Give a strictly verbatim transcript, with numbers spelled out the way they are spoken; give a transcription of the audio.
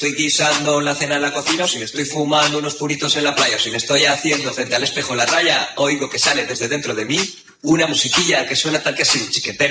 estoy guisando la cena en la cocina, o si me estoy fumando unos puritos en la playa, o si me estoy haciendo frente al espejo la raya, oigo que sale desde dentro de mí una musiquilla que suena tal que así, chiquetera.